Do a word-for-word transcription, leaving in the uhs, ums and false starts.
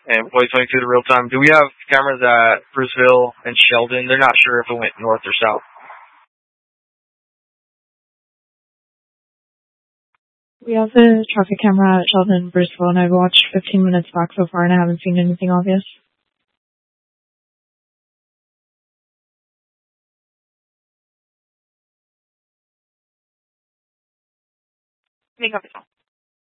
and Flight twenty-two to real time. Do we have cameras at Bruceville and Sheldon? They're not sure if it went north or south. We have the traffic camera at Sheldon and Bruceville, and I've watched fifteen minutes back so far, and I haven't seen anything obvious. Make up